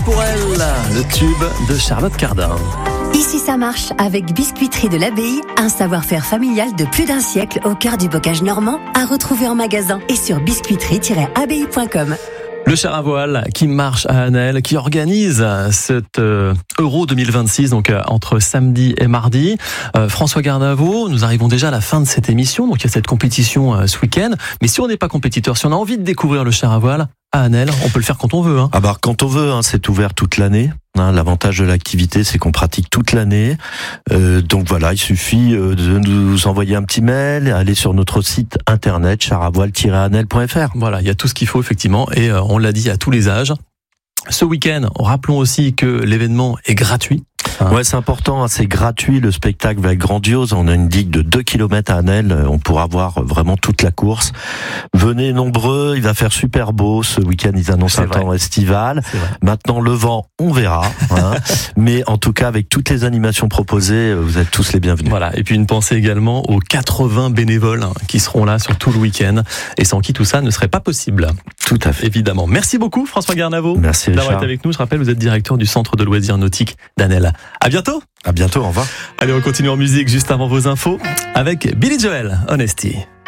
pour elle, le tube de Charlotte Cardin. Ici ça marche avec Biscuiterie de l'Abbaye, un savoir-faire familial de plus d'un siècle au cœur du bocage normand, à retrouver en magasin et sur biscuiterie-abbaye.com. Le char à voile qui marche à Anel, qui organise cet Euro 2026, donc entre samedi et mardi. François Garnavo, nous arrivons déjà à la fin de cette émission, donc il y a cette compétition ce week-end. Mais si on n'est pas compétiteur, si on a envie de découvrir le char à voile à Anel, on peut le faire quand on veut. Ah bah quand on veut, c'est ouvert toute l'année. L'avantage de l'activité, c'est qu'on pratique toute l'année. Donc voilà, il suffit de nous envoyer un petit mail, aller sur notre site internet charavoile-anel.fr. Voilà, il y a tout ce qu'il faut effectivement, et on l'a dit, à tous les âges. Ce week-end, rappelons aussi que l'événement est gratuit. Ouais, c'est important, c'est gratuit, le spectacle va être grandiose. On a une digue de 2 km à Anel, on pourra voir vraiment toute la course. Venez nombreux, il va faire super beau. Ce week-end, ils annoncent un temps estival. Maintenant, le vent, on verra. Mais en tout cas, avec toutes les animations proposées, vous êtes tous les bienvenus. Voilà, et puis une pensée également aux 80 bénévoles qui seront là sur tout le week-end, et sans qui tout ça ne serait pas possible. Tout à fait. Évidemment. Merci beaucoup, François Garnavo. Merci, d'avoir été avec nous. Je rappelle, vous êtes directeur du centre de loisirs nautiques d'Anel. À bientôt. À bientôt, au revoir. Allez, on continue en musique juste avant vos infos avec Billy Joel, Honesty.